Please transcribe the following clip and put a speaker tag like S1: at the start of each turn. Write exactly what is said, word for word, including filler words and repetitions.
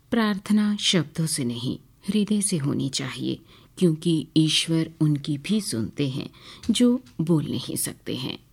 S1: प्रार्थना शब्दों से नहीं, हृदय से होनी चाहिए, क्योंकि ईश्वर उनकी भी सुनते हैं जो बोल नहीं सकते हैं।